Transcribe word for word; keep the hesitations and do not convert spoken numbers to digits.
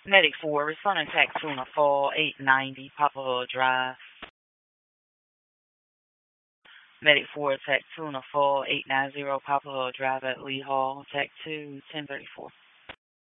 Medic four, responding to Tuna Fall, eight ninety, Poplar Drive. Medic four, Tuna Fall, eight ninety, Poplar Drive at Lee Hall, Tech two, ten thirty-four.